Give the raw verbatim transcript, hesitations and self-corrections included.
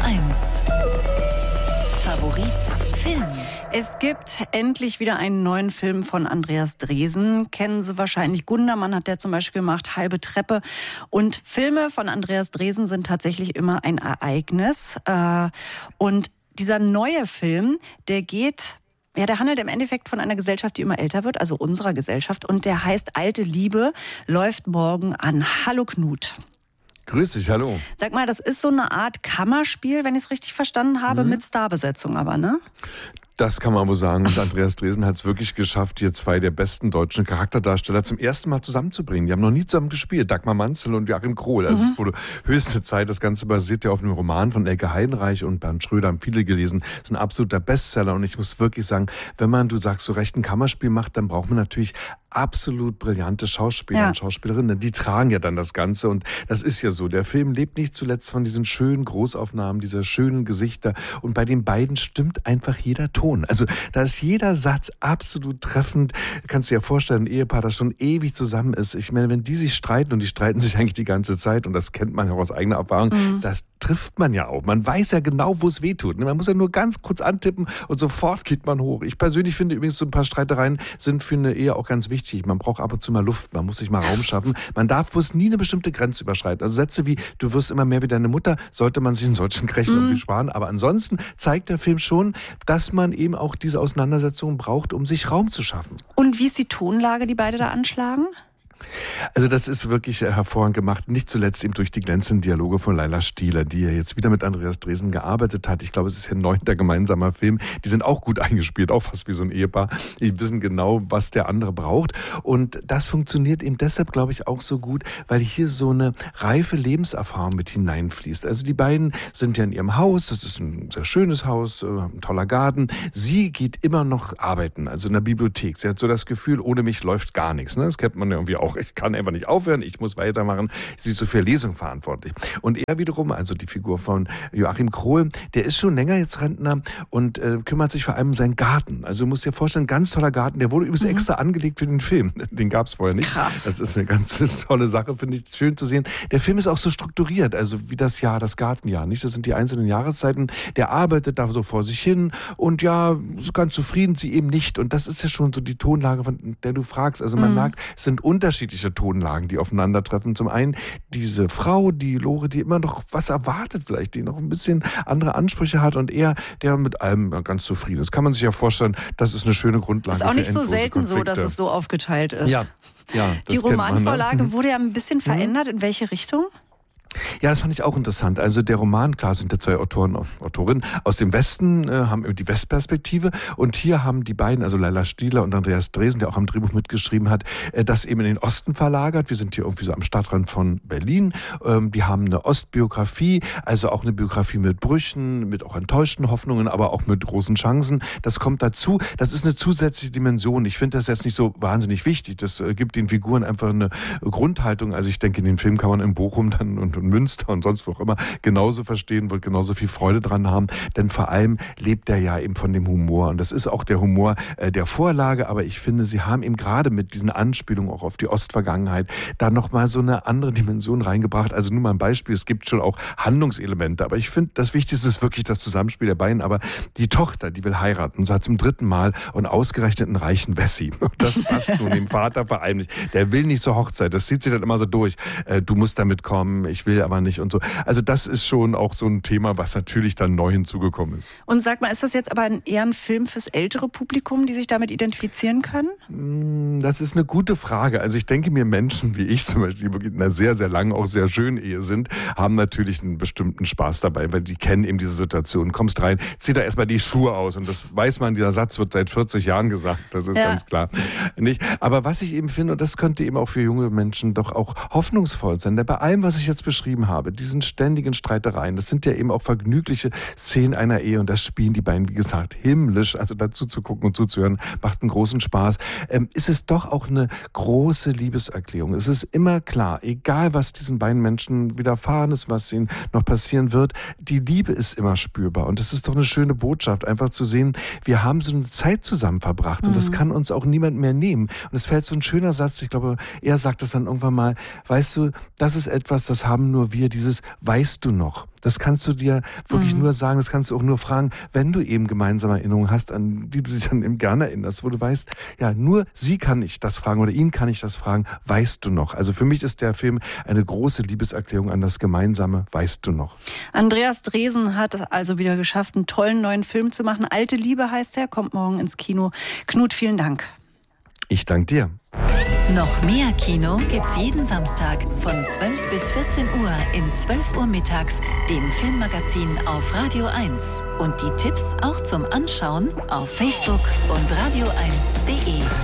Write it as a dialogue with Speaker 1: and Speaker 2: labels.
Speaker 1: eins. Favorit Film.
Speaker 2: Es gibt endlich wieder einen neuen Film von Andreas Dresen. Kennen Sie wahrscheinlich. Gundermann hat der zum Beispiel gemacht, Halbe Treppe. Und Filme von Andreas Dresen sind tatsächlich immer ein Ereignis. Und dieser neue Film, der geht... Ja, der handelt im Endeffekt von einer Gesellschaft, die immer älter wird, also unserer Gesellschaft. Und der heißt Alte Liebe, läuft morgen an. Hallo Knut.
Speaker 3: Grüß dich, hallo.
Speaker 2: Sag mal, das ist so eine Art Kammerspiel, wenn ich es richtig verstanden habe, mhm. mit Starbesetzung aber, ne?
Speaker 3: Das kann man wohl sagen. Und Andreas Dresen hat es wirklich geschafft, hier zwei der besten deutschen Charakterdarsteller zum ersten Mal zusammenzubringen. Die haben noch nie zusammen gespielt. Dagmar Manzel und Joachim Krohl. Also mhm. es wurde höchste Zeit. Das Ganze basiert ja auf einem Roman von Elke Heidenreich und Bernd Schröder, haben viele gelesen. Das ist ein absoluter Bestseller. Und ich muss wirklich sagen, wenn man, du sagst, so recht ein Kammerspiel macht, dann braucht man natürlich absolut brillante Schauspieler ja. und Schauspielerinnen. Die tragen ja dann das Ganze. Und das ist ja so. Der Film lebt nicht zuletzt von diesen schönen Großaufnahmen, dieser schönen Gesichter. Und bei den beiden stimmt einfach jeder Ton. Also da ist jeder Satz absolut treffend. Kannst du dir ja vorstellen, ein Ehepaar, das schon ewig zusammen ist. Ich meine, wenn die sich streiten, und die streiten sich eigentlich die ganze Zeit, und das kennt man ja auch aus eigener Erfahrung, mhm. das trifft man ja auch. Man weiß ja genau, wo es weh tut. Man muss ja nur ganz kurz antippen und sofort geht man hoch. Ich persönlich finde übrigens, so ein paar Streitereien sind für eine Ehe auch ganz wichtig. Man braucht ab und zu mal Luft, man muss sich mal Raum schaffen. Man darf bloß nie eine bestimmte Grenze überschreiten. Also Sätze wie, du wirst immer mehr wie deine Mutter, sollte man sich in solchen Grenzen mhm. irgendwie sparen. Aber ansonsten zeigt der Film schon, dass man eben auch diese Auseinandersetzungen braucht, um sich Raum zu schaffen.
Speaker 2: Und wie ist die Tonlage, die beide da anschlagen?
Speaker 3: Also das ist wirklich hervorragend gemacht, nicht zuletzt eben durch die glänzenden Dialoge von Laila Stieler, die ja jetzt wieder mit Andreas Dresen gearbeitet hat. Ich glaube, es ist ihr neunter gemeinsamer Film. Die sind auch gut eingespielt, auch fast wie so ein Ehepaar. Die wissen genau, was der andere braucht. Und das funktioniert eben deshalb, glaube ich, auch so gut, weil hier so eine reife Lebenserfahrung mit hineinfließt. Also die beiden sind ja in ihrem Haus, das ist ein sehr schönes Haus, ein toller Garten. Sie geht immer noch arbeiten, also in der Bibliothek. Sie hat so das Gefühl, ohne mich läuft gar nichts. Das kennt man ja irgendwie auch. Ich kann einfach nicht aufhören, ich muss weitermachen. Sie ist so für Lesung verantwortlich. Und er wiederum, also die Figur von Joachim Krohl, der ist schon länger jetzt Rentner und äh, kümmert sich vor allem um seinen Garten. Also du musst dir vorstellen, ein ganz toller Garten, der wurde übrigens mhm. extra angelegt für den Film. Den gab es vorher nicht.
Speaker 2: Krass.
Speaker 3: Das ist eine ganz tolle Sache, finde ich, schön zu sehen. Der Film ist auch so strukturiert, also wie das Jahr, das Gartenjahr, nicht? Das sind die einzelnen Jahreszeiten. Der arbeitet da so vor sich hin und ja, so ganz zufrieden, sie eben nicht. Und das ist ja schon so die Tonlage, von der du fragst. Also man mhm. merkt, es sind unterschiedliche Tonlagen, die aufeinandertreffen. Zum einen diese Frau, die Lore, die immer noch was erwartet vielleicht, die noch ein bisschen andere Ansprüche hat und er, der mit allem ganz zufrieden ist. Kann man sich ja vorstellen, das ist eine schöne Grundlage für endlose
Speaker 2: Konflikte. Ist auch nicht so selten
Speaker 3: Konflikte.
Speaker 2: So, dass es so aufgeteilt ist.
Speaker 3: Ja, ja,
Speaker 2: die Romanvorlage
Speaker 3: man, ne?
Speaker 2: wurde ja ein bisschen verändert. In welche Richtung?
Speaker 3: Ja, das fand ich auch interessant. Also der Roman, klar sind ja zwei Autoren, Autorinnen aus dem Westen, äh, haben die Westperspektive und hier haben die beiden, also Laila Stieler und Andreas Dresen, der auch am Drehbuch mitgeschrieben hat, äh, das eben in den Osten verlagert. Wir sind hier irgendwie so am Stadtrand von Berlin. Ähm, die haben eine Ostbiografie, also auch eine Biografie mit Brüchen, mit auch enttäuschten Hoffnungen, aber auch mit großen Chancen. Das kommt dazu. Das ist eine zusätzliche Dimension. Ich finde das jetzt nicht so wahnsinnig wichtig. Das äh, gibt den Figuren einfach eine Grundhaltung. Also ich denke, in den Film kann man in Bochum dann und und Münster und sonst wo auch immer genauso verstehen, wird genauso viel Freude dran haben, denn vor allem lebt er ja eben von dem Humor und das ist auch der Humor äh, der Vorlage, aber ich finde, sie haben eben gerade mit diesen Anspielungen auch auf die Ostvergangenheit da nochmal so eine andere Dimension reingebracht, also nur mal ein Beispiel, es gibt schon auch Handlungselemente, aber ich finde, das Wichtigste ist wirklich das Zusammenspiel der beiden, aber die Tochter, die will heiraten, und zwar zum dritten Mal und ausgerechnet einen reichen Wessi, das passt nun dem Vater vor allem nicht, der will nicht zur Hochzeit, das zieht sich dann immer so durch, äh, du musst damit kommen, ich will will aber nicht und so. Also das ist schon auch so ein Thema, was natürlich dann neu hinzugekommen ist.
Speaker 2: Und sag mal, ist das jetzt aber ein, eher ein Film fürs ältere Publikum, die sich damit identifizieren können?
Speaker 3: Das ist eine gute Frage. Also ich denke mir, Menschen wie ich zum Beispiel, die wirklich in einer sehr, sehr langen, auch sehr schönen Ehe sind, haben natürlich einen bestimmten Spaß dabei, weil die kennen eben diese Situation. Kommst rein, zieh da erstmal die Schuhe aus und das weiß man, dieser Satz wird seit vierzig Jahren gesagt, das ist ja ganz klar. Nicht? Aber was ich eben finde, und das könnte eben auch für junge Menschen doch auch hoffnungsvoll sein, denn bei allem, was ich jetzt beschrieben habe, diesen ständigen Streitereien, das sind ja eben auch vergnügliche Szenen einer Ehe und das spielen die beiden, wie gesagt, himmlisch, also dazu zu gucken und zuzuhören, macht einen großen Spaß. Ähm, ist es doch auch eine große Liebeserklärung. Es ist immer klar, egal was diesen beiden Menschen widerfahren ist, was ihnen noch passieren wird, die Liebe ist immer spürbar und es ist doch eine schöne Botschaft, einfach zu sehen, wir haben so eine Zeit zusammen verbracht und mhm. das kann uns auch niemand mehr nehmen. Und es fällt so ein schöner Satz, ich glaube, er sagt das dann irgendwann mal, weißt du, das ist etwas, das haben nur wir, dieses weißt du noch. Das kannst du dir wirklich
Speaker 2: Mhm.
Speaker 3: nur sagen, das kannst du auch nur fragen, wenn du eben gemeinsame Erinnerungen hast, an die du dich dann eben gerne erinnerst, wo du weißt, ja, nur sie kann ich das fragen oder ihn kann ich das fragen, weißt du noch? Also für mich ist der Film eine große Liebeserklärung an das Gemeinsame, weißt du noch?
Speaker 2: Andreas Dresen hat es also wieder geschafft, einen tollen neuen Film zu machen. Alte Liebe heißt er, kommt morgen ins Kino. Knut, vielen Dank.
Speaker 3: Ich danke dir.
Speaker 1: Noch mehr Kino gibt's jeden Samstag von zwölf bis vierzehn Uhr in zwölf Uhr mittags, dem Filmmagazin auf Radio eins. Und die Tipps auch zum Anschauen auf Facebook und radio eins punkt de.